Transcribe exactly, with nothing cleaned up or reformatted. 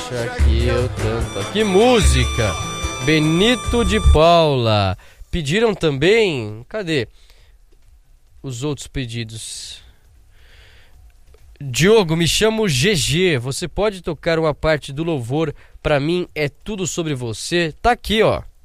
Deixa que eu canto. Que música! Benito de Paula. Pediram também... Cadê os outros pedidos? Diogo, me chamo G G. Você pode tocar uma parte do louvor? Pra mim é tudo sobre você. Tá aqui, ó.